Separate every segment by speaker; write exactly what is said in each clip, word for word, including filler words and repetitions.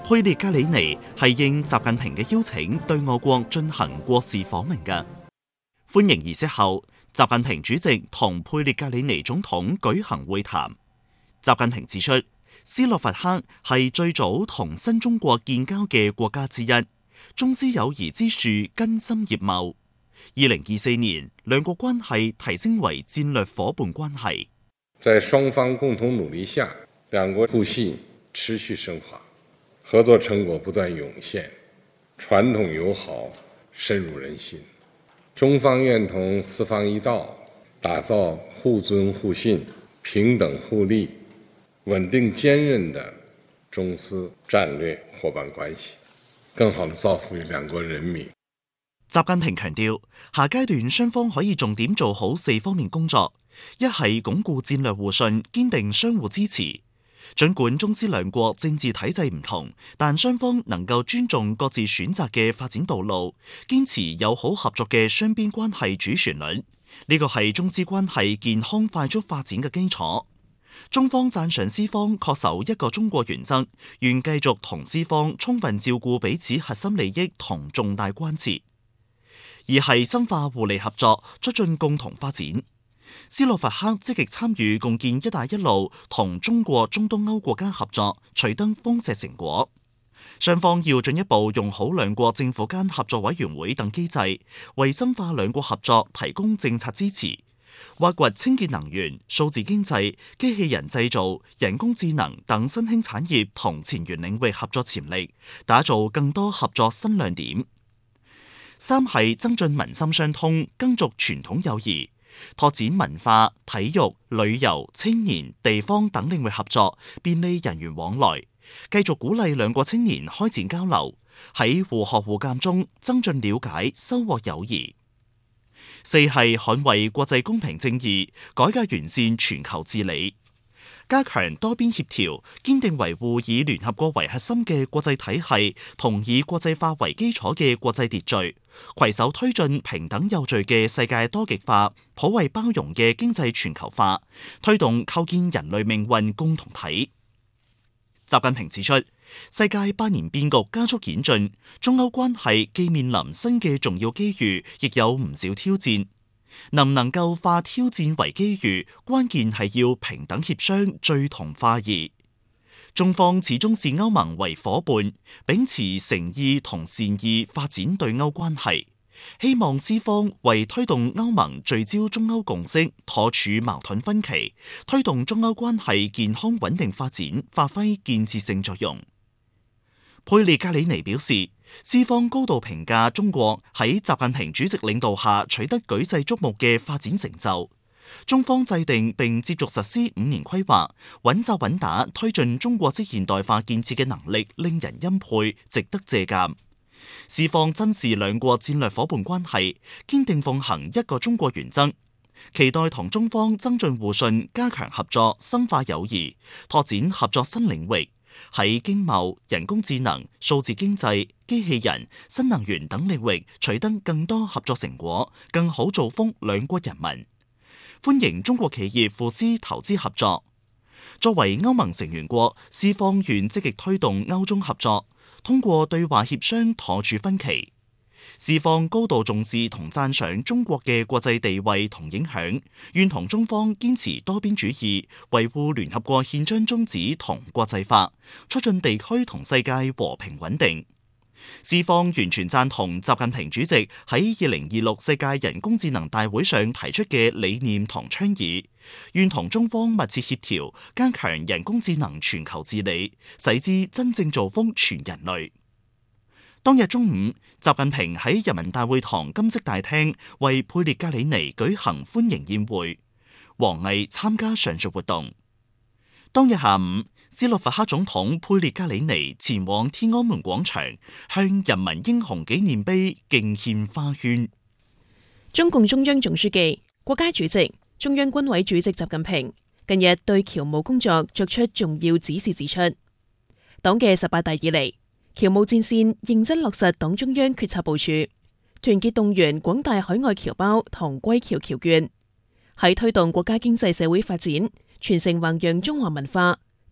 Speaker 1: 佩列格里尼係應習近平嘅邀請對我國進行國事訪問嘅。歡迎儀式後，習近平主席同佩列格里尼總統舉行會談。習近平指出，斯洛伐克係最早同新中國建交嘅國家之一，中斯友誼之樹根深葉茂。二零二四年，兩國關係提升為戰略夥伴關係。
Speaker 2: 在雙方共同努力下，兩國互信持續深化，合作成果不斷湧現，傳統友好深入人心。中方願同四方一道，打造互尊互信、平等互利、穩定堅韌的中斯戰略夥伴關係，更好地造福於兩國人民。
Speaker 1: 習近平強調，下階段雙方可以重點做好四方面工作：一係鞏固戰略互信，堅定相互支持。儘管中斯兩國政治體制唔同，但雙方能夠尊重各自選擇嘅發展道路，堅持友好合作嘅雙邊關係主旋律。呢個係中斯關係健康快速發展嘅基礎。中方讚賞斯方恪守一個中國原則，願繼續同斯方充分照顧彼此核心利益同重大關切。而係深化互利合作，促進共同發展。斯洛伐克積極參與共建「一帶一路」同中國中東歐國家合作，取得豐碩成果。雙方要進一步用好兩國政府間合作委員會等機制，為深化兩國合作提供政策支持，挖掘清潔能源、數字經濟、機器人製造、人工智能等新興產業同前沿領域合作潛力，打造更多合作新亮點。三係增進民心相通，耕續傳統友誼，拓展文化、體育、旅遊、青年、地方等領域合作，便利人員往來，繼續鼓勵兩國青年開展交流，喺互學互鑒中增進了解，收穫友誼。四係捍衛國際公平正義，改革完善全球治理，加強多邊協調，堅定維護以聯合國為核心嘅國際體系同以國際法為基礎嘅國際秩序，攜手推進平等有序嘅世界多極化、普惠包容嘅經濟全球化，推動構建人類命運共同體。習近平指出，世界百年變局加速演進，中歐關係既面臨新嘅重要機遇，亦有唔少挑戰。能唔能夠化挑戰為機遇，關鍵係要平等協商，聚同化異。中方始終視歐盟為夥伴，秉持誠意同善意發展對歐關係，希望斯方為推動歐盟聚焦中歐共識，妥處矛盾分歧，推動中歐關係健康穩定發展，發揮建設性作用。佩列格里尼表示，斯方高度評價中國喺習近平主席領導下取得舉世矚目嘅發展成就。中方制定並接續實施五年規劃，穩紮穩打推進中國式現代化建設嘅能力令人欽佩，值得借鑒。斯方珍視兩國戰略夥伴關係，堅定奉行一個中國原則，期待同中方增進互信，加強合作，深化友誼，拓展合作新領域。喺經貿、人工智能、數字經濟、機器人、新能源等領域取得更多合作成果，更好造福兩國人民。歡迎中國企業赴斯投資合作。作為歐盟成員國，斯方願積極推動歐中合作，通過對話協商妥處分歧。斯方高度重視同讚賞中國嘅國際地位同影響，願同中方堅持多邊主義，維護聯合國憲章宗旨同國際法，促進地區同世界和平穩定。斯方完全贊同習近平主席喺二零二六世界人工智能大會上提出嘅理念同倡議，願同中方密切協調，加強人工智能全球治理，使之真正造福全人類。當日中午，習近平喺人民大會堂金色大廳為佩列格里尼舉行歡迎宴會，王毅參加上述活動。當日下午，斯洛伐克總統佩列格里尼前往天安門廣場，向人民英雄紀念碑敬獻花圈。
Speaker 3: 中共中央總書記、國家主席、中央軍委主席習近平近日對僑務工作作出重要指示，指出，黨嘅十八大以嚟，僑務戰線認真落實黨中央決策部署，團結動員廣大海外僑胞同歸僑僑眷，喺推動國家經濟社會發展、傳承弘揚中華文化、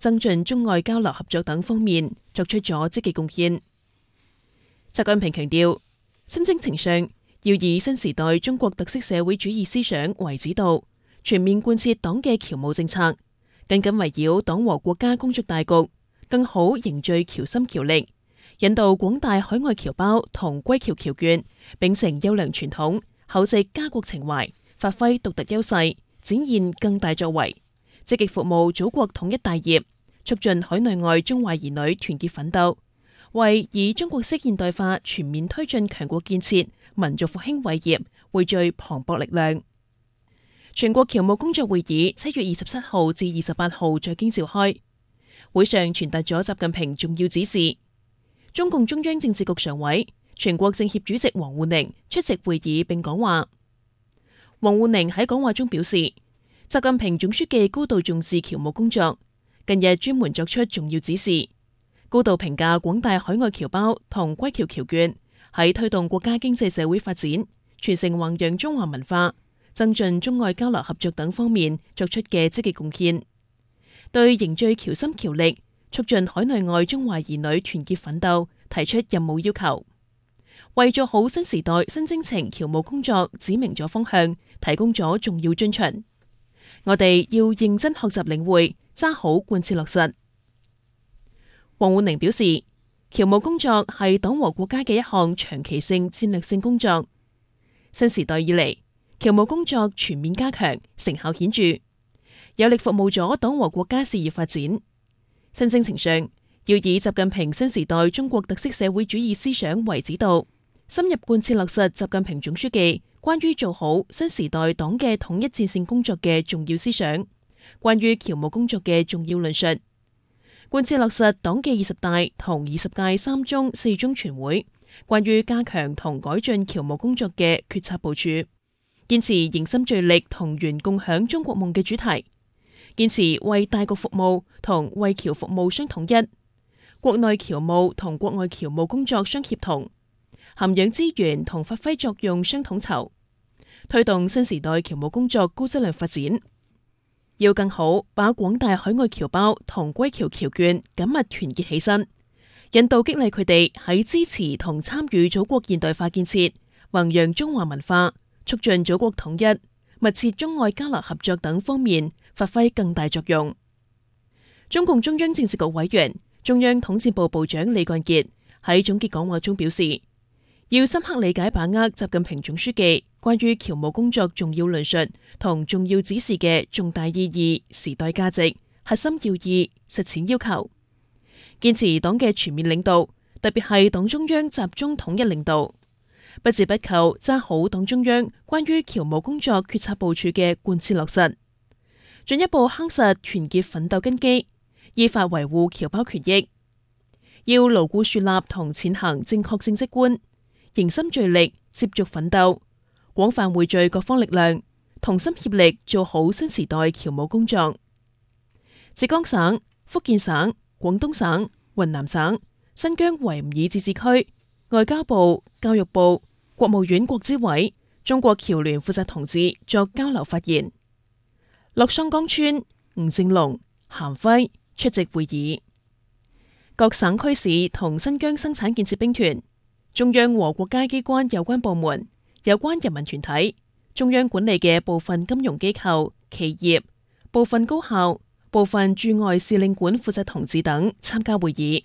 Speaker 3: 增進中外交流合作等方面作出咗積極貢獻。習近平強調，新征程上要以新時代中國特色社會主義思想為指導，全面貫徹黨嘅僑務政策，緊緊圍繞黨和國家工作大局，更好凝聚僑心僑力，引導廣大海外僑胞同歸僑僑眷秉承優良傳統，厚植家國情懷，發揮獨特優勢，展現更大作為，積極服務祖國統一大業，促進海內外中華兒女團結奮鬥，為以中國式現代化全面推進強國建設、民族復興偉業匯聚磅礴力量。全國僑務工作會議七月二十七號至二十八號在京召開，會上傳達咗習近平重要指示。中共中央政治局常委、全國政協主席王滬寧出席會議並講話。王滬寧喺講話中表示，習近平總書記高度重視僑務工作，近日專門作出重要指示，高度評價廣大海外僑胞同歸僑僑眷喺推動國家經濟社會發展、傳承弘揚中華文化、增進中外交流合作等方面作出嘅積極貢獻，對凝聚僑心僑力、促進海內外中華兒女團結奮鬥提出任務要求，為做好新時代新征程僑務工作指明咗方向，提供咗重要遵循。我哋要認真學習領會，揸好貫徹落實。王滬寧表示，僑務工作係黨和國家嘅一項長期性戰略性工作。新時代以嚟，僑務工作全面加強，成效顯著，有力服務咗黨和國家事業發展。新征程上，要以習近平新時代中國特色社會主義思想為指導，深入貫徹落實習近平總書記關於做好新時代黨嘅統一戰線工作嘅重要思想，關於僑務工作嘅重要論述，貫徹落實黨嘅二十大同二十屆三中四中全會關於加強同改進僑務工作嘅決策部署，堅持凝心聚力同源共享中國夢嘅主題，堅持為大局服務同為僑服務相統一，國內僑務同國外僑務工作相協同，涵養資源同發揮作用相統籌，推動新時代僑務工作高質量發展。要更好把廣大海外僑胞同歸僑僑眷緊密團結起身，引導激勵佢哋喺支持同參與祖國現代化建設、弘揚中華文化、促進祖國統一、密切中外交流合作等方面發揮更大作用。中共中央政治局委員、中央統戰部部長李幹傑喺總結講話中表示，要深刻理解把握習近平總書記關於僑務工作重要論述同重要指示嘅重大意義、時代價值、核心要義、實踐要求，堅持黨嘅全面領導，特別係黨中央集中統一領導，不折不扣揸好黨中央關於僑務工作決策部署嘅貫徹落實，進一步夯實團結奮鬥根基，依法維護僑胞權益。要牢固樹立同踐行正確政績觀，凝心聚力，接續奮鬥，廣泛匯聚各方力量，同心協力做好新時代僑務工作。浙江省、福建省、廣東省、雲南省、新疆維吾爾自治區、外交部、教育部、國務院國資委、中國僑聯負責同志作交流發言。樂桑江村、吳正龍、韓輝出席會議。各省區市同新疆生產建設兵團、中央和國家機關有關部門、有關人民團體、中央管理嘅部分金融機構、企業、部分高校、部分駐外使領館負責同志等參加會議。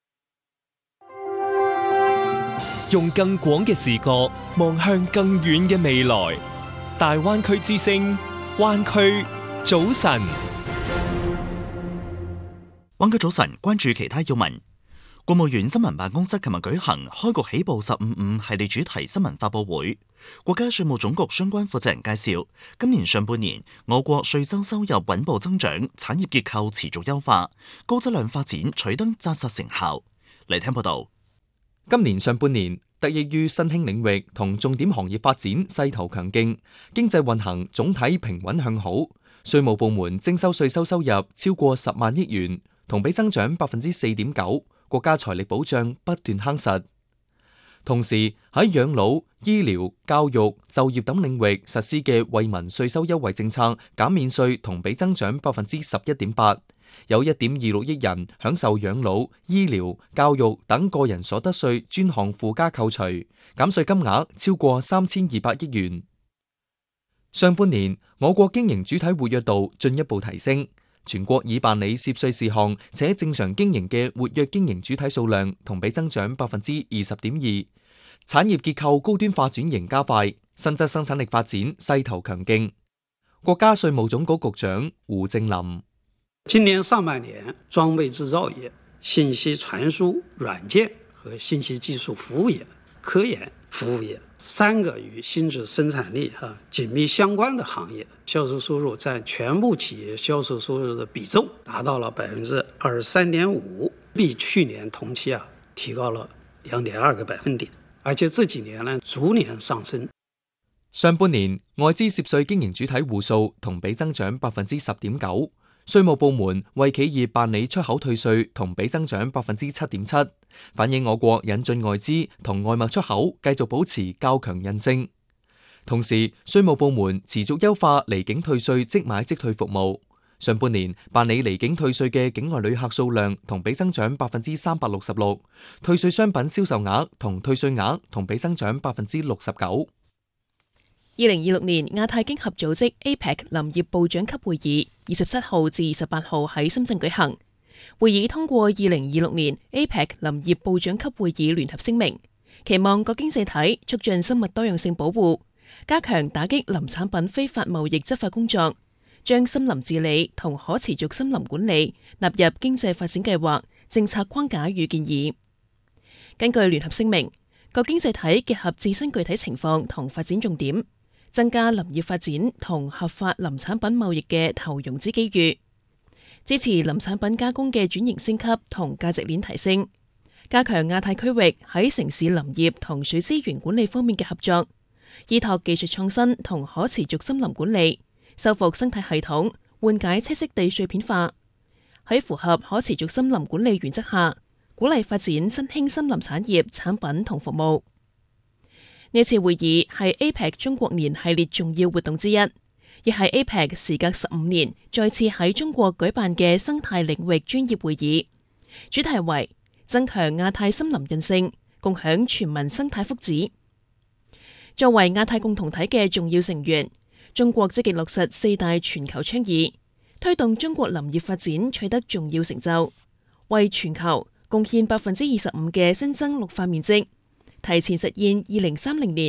Speaker 4: 用更廣嘅視角望向更遠嘅未來，大灣區之聲，灣區早晨。
Speaker 1: 灣區早晨，關注其他要聞。國務院新聞辦公室琴日舉行開局起步十五五系列主題新聞發佈會，國家稅務總局相關負責人介紹，今年上半年我國稅收收入穩步增長，產業結構持續優化，高質量發展取得紮實成效。嚟聽報道。
Speaker 5: 今年上半年得益於新興領域同重點行業發展勢頭強勁，經濟運行總體平穩向好，稅務部門徵收稅收收入超過十萬億元，同比增長百分之四點九。國家財力保障不斷夯實，同時喺養老、醫療、教育、就業等領域實施嘅惠民稅收優惠政策減免稅同比增長百分之十一點八， 有一點二六億人享受養老、醫療、教育等個人所得稅專項附加扣除，減稅金額超過三千二百億元。上半年，我國經營主體活躍度進一步提升，全國已辦理涉稅事項且正常經營嘅活躍經營主體數量同比增長百分之二十點二，產業結構高端化轉型加快，實質生產力發展勢頭強勁。國家稅務總局局長胡正林：
Speaker 6: 今年上半年，裝備製造業、信息傳輸軟件和信息技術服務業、科研服務業三個與新質生產力啊緊密相關的行業，銷售收入佔全部企業銷售收入的比重達到了百分之二十三點五，比去年同期啊提高了兩點二個百分點，而且這幾年呢逐年上升。
Speaker 5: 上半年外資涉稅經營主體戶數同比增長百分之十點九，稅務部門為企業辦理出口退稅同比增長百分之七點七，反映我國引進外資同外貿出口繼續保持較強韌性。同時，稅務部門持續優化離境退稅即買即退服務。上半年辦理離境退稅嘅境外旅客數量同比增長百分之三百六十六，退稅商品銷售額同退稅額同比增長百分之六十九。
Speaker 3: 二零二六年亞太經合組織 A P E C 林業部長級會議二十七號至二十八號喺深圳舉行，會議通過二零二六年 A P E C 林業部長級會議聯合聲明，期望各經濟體促進生物多樣性保護，加強打擊林產品非法貿易執法工作，將森林治理同可持續森林管理納入經濟發展計劃政策框架與建議。根據聯合聲明，各經濟體結合自身具體情況同發展重點，增加林業發展同合法林產品貿易嘅投融資機遇，支持林產品加工嘅轉型升級同價值鏈提升，加強亞太區域喺城市林業同水資源管理方面嘅合作，依託技術創新同可持續森林管理，修復生態系統，緩解棲息地碎片化。喺符合可持續森林管理原則下，鼓勵發展新興森林產業產品同服務。呢次會議係 A P E C 中國年系列重要活動之一，亦係 A P E C 時隔十五年再次喺中國舉辦嘅生態領域專業會議，主題為增強亞太森林韌性，共享全民生態福祉。作為亞太共同體嘅重要成員，中國積極落實四大全球倡議，推動中國林業發展取得重要成就，為全球貢獻百分之二十五嘅新增綠化面積，提前實現二零三零年